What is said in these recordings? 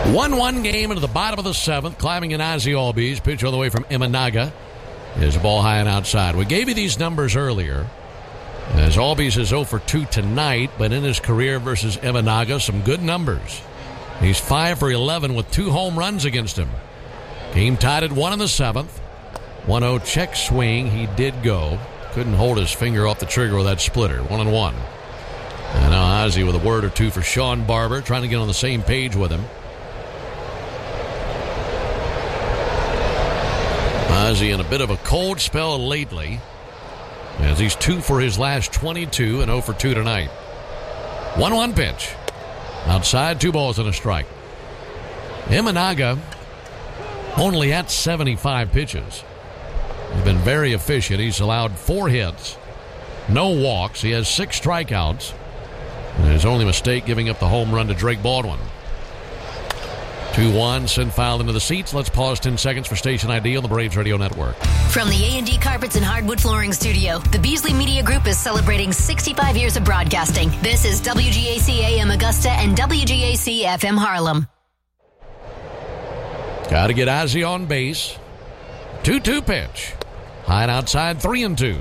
1-1 game into the bottom of the seventh. Climbing in Ozzie Albies. Pitch all the way from Imanaga. Is a ball high and outside. We gave you these numbers earlier. As Albies is 0 for 2 tonight, but in his career versus Imanaga, some good numbers. He's 5 for 11 with 2 home runs against him. Game tied at 1 in the seventh. 1-0 check swing. He did go. Couldn't hold his finger off the trigger with that splitter. 1-1. And now Ozzie with a word or two for Sean Barber, trying to get on the same page with him. Ozzie in a bit of a cold spell lately, as he's 2 for his last 22 and 0 for 2 tonight. 1-1 pitch. Outside, 2 balls and a strike. Imanaga only at 75 pitches. He's been very efficient. He's allowed 4 hits, no walks. He has 6 strikeouts. And his only mistake giving up the home run to Drake Baldwin. 2-1, send foul into the seats. Let's pause 10 seconds for station ID on the Braves Radio Network. From the A&D Carpets and Hardwood Flooring Studio, the Beasley Media Group is celebrating 65 years of broadcasting. This is WGAC AM Augusta and WGAC FM Harlem. Got to get Ozzie on base. 2-2 pitch. High and outside, 3-2.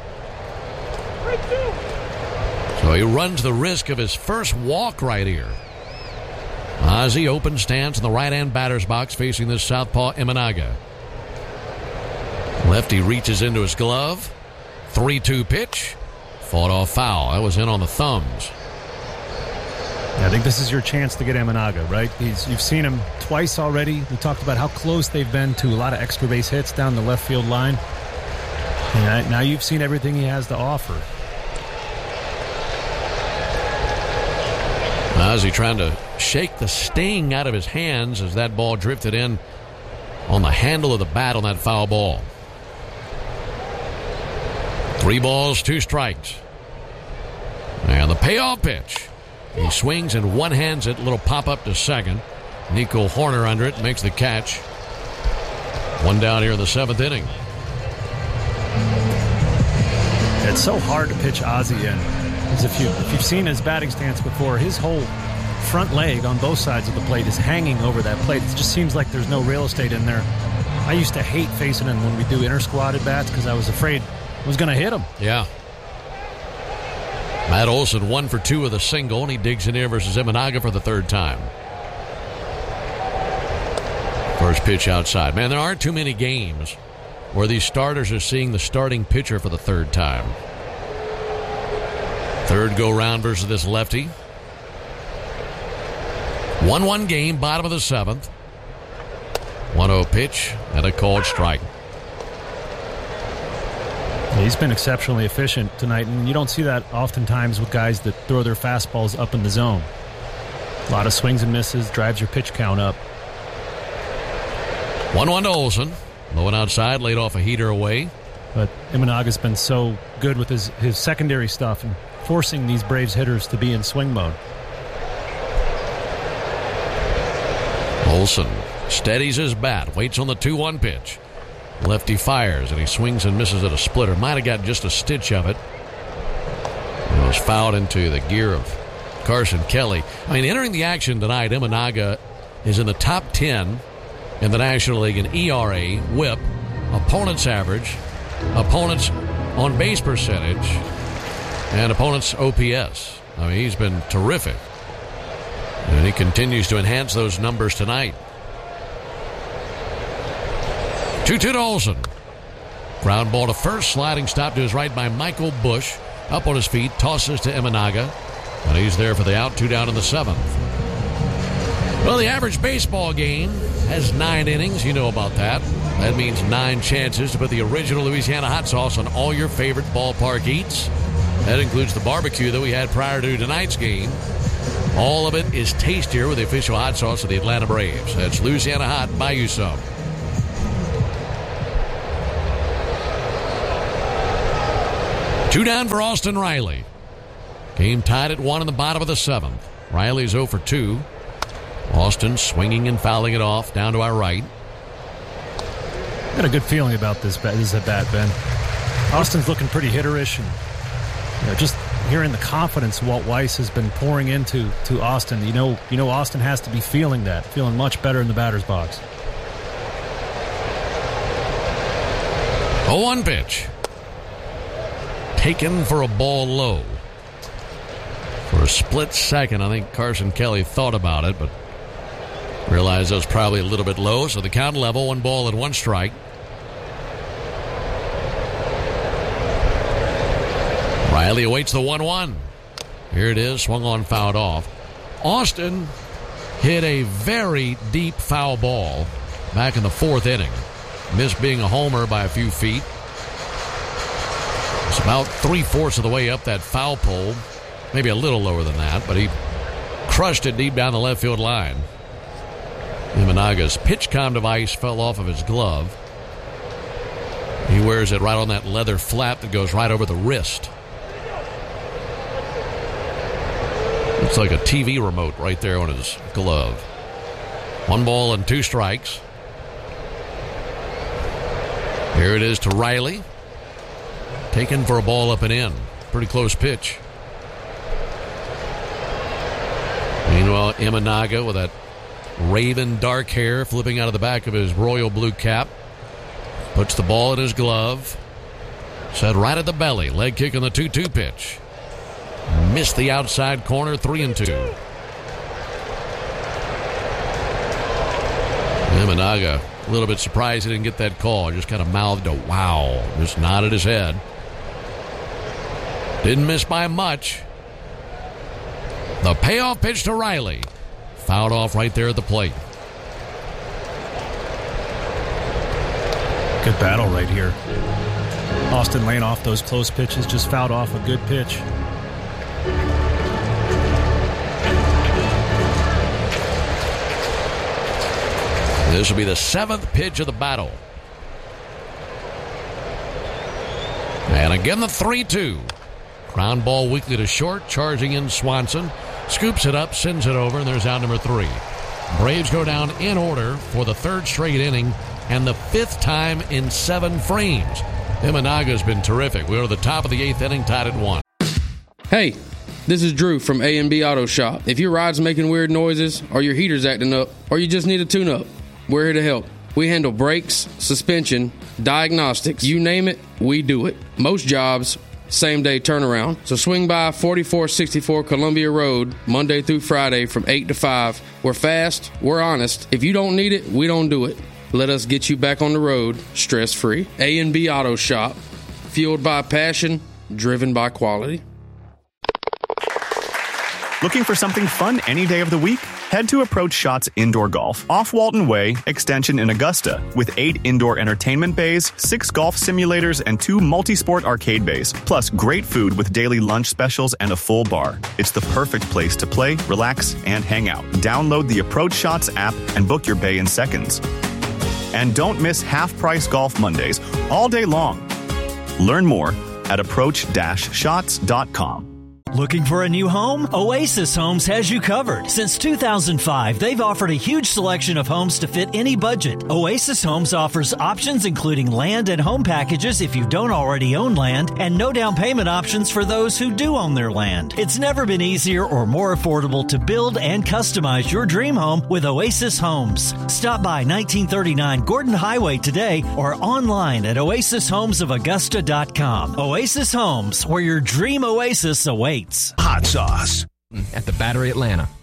So he runs the risk of his first walk right here. Ozzie open stance in the right-hand batter's box facing this southpaw Imanaga. Lefty reaches into his glove. 3-2 pitch. Fought off foul. That was in on the thumbs. I think this is your chance to get Imanaga, right? You've seen him twice already. We talked about how close they've been to a lot of extra base hits down the left field line. And now you've seen everything he has to offer. Ozzie trying to shake the sting out of his hands as that ball drifted in on the handle of the bat on that foul ball. 3 balls, 2 strikes. And the payoff pitch. He swings and one-hands it. Little pop-up to second. Nico Horner under it, makes the catch. 1 down here in the 7th inning. It's so hard to pitch Ozzie in. Because if you've seen his batting stance before, his whole front leg on both sides of the plate is hanging over that plate. It just seems like there's no real estate in there. I used to hate facing him when we do inter-squad at bats because I was afraid I was going to hit him. Yeah. Matt Olson 1 for 2 with a single, and he digs in here versus Imanaga for the 3rd time. First pitch outside. Man, there aren't too many games where these starters are seeing the starting pitcher for the 3rd time. 3rd go-round versus this lefty. 1-1 game, bottom of the 7th. 1-0 pitch and a called strike. He's been exceptionally efficient tonight, and you don't see that oftentimes with guys that throw their fastballs up in the zone. A lot of swings and misses, drives your pitch count up. 1-1 to Olson. Low and outside, laid off a heater away. But Imanaga's been so good with his secondary stuff and forcing these Braves hitters to be in swing mode. Olson steadies his bat, waits on the 2-1 pitch. Lefty fires, and he swings and misses at a splitter. Might have got just a stitch of it. It was fouled into the gear of Carson Kelly. I mean, entering the action tonight, Imanaga is in the top 10 in the National League in ERA, WHIP, opponent's average, opponent's on-base percentage, and opponent's OPS. I mean, he's been terrific. And he continues to enhance those numbers tonight. 2-2 to Olson. Ground ball to first, sliding stop to his right by Michael Bush. Up on his feet, tosses to Imanaga. And he's there for the out, 2 down in the 7th. Well, the average baseball game has 9 innings. You know about that. That means 9 chances to put the original Louisiana hot sauce on all your favorite ballpark eats. That includes the barbecue that we had prior to tonight's game. All of it is tastier with the official hot sauce of the Atlanta Braves. That's Louisiana Hot. Buy you some. Two down for Austin Riley. Game tied at 1 in the bottom of the 7th. Riley's 0 for 2. Austin swinging and fouling it off down to our right. Got a good feeling about this at bat, Ben. Austin's looking pretty hitterish, and just hearing the confidence Walt Weiss has been pouring into Austin. You know Austin has to be feeling much better in the batter's box. 0-1 pitch. Taken for a ball low. For a split second, I think Carson Kelly thought about it, but realized it was probably a little bit low, so the count level, 1 ball and 1 strike. Riley awaits the 1-1. Here it is, swung on, fouled off. Austin hit a very deep foul ball back in the 4th inning. Missed being a homer by a few feet. It's about 3/4 of the way up that foul pole. Maybe a little lower than that, but he crushed it deep down the left field line. Imanaga's pitch-com device fell off of his glove. He wears it right on that leather flap that goes right over the wrist. Looks like a TV remote right there on his glove. 1 ball and 2 strikes. Here it is to Riley. Taken for a ball up and in. Pretty close pitch. Meanwhile, Imanaga with that raven dark hair flipping out of the back of his royal blue cap. Puts the ball in his glove. Set right at the belly. Leg kick on the 2-2 pitch. Missed the outside corner, 3-2. Imanaga, a little bit surprised he didn't get that call. Just kind of mouthed a wow. Just nodded his head. Didn't miss by much. The payoff pitch to Riley. Fouled off right there at the plate. Good battle right here. Austin laying off those close pitches, just fouled off a good pitch. This will be the 7th pitch of the battle. And again the 3-2. Ground ball weakly to short, charging in Swanson. Scoops it up, sends it over, and there's out number 3. Braves go down in order for the 3rd straight inning and the 5th time in 7 frames. Imanaga's been terrific. We are at the top of the 8th inning, tied at 1. Hey, this is Drew from A&B Auto Shop. If your ride's making weird noises, or your heater's acting up, or you just need a tune-up, we're here to help. We handle brakes, suspension, diagnostics, you name it, we do it. Most jobs, same-day turnaround. So swing by 4464 Columbia Road, Monday through Friday from 8 to 5. We're fast, we're honest. If you don't need it, we don't do it. Let us get you back on the road, stress-free. A&B Auto Shop, fueled by passion, driven by quality. Looking for something fun any day of the week? Head to Approach Shots Indoor Golf off Walton Way, extension in Augusta, with 8 indoor entertainment bays, 6 golf simulators, and 2 multi-sport arcade bays, plus great food with daily lunch specials and a full bar. It's the perfect place to play, relax, and hang out. Download the Approach Shots app and book your bay in seconds. And don't miss half-price golf Mondays all day long. Learn more at approach-shots.com. Looking for a new home? Oasis Homes has you covered. Since 2005, they've offered a huge selection of homes to fit any budget. Oasis Homes offers options including land and home packages if you don't already own land, and no down payment options for those who do own their land. It's never been easier or more affordable to build and customize your dream home with Oasis Homes. Stop by 1939 Gordon Highway today or online at oasishomesofaugusta.com. Oasis Homes, where your dream oasis awaits. Hot sauce at the Battery Atlanta.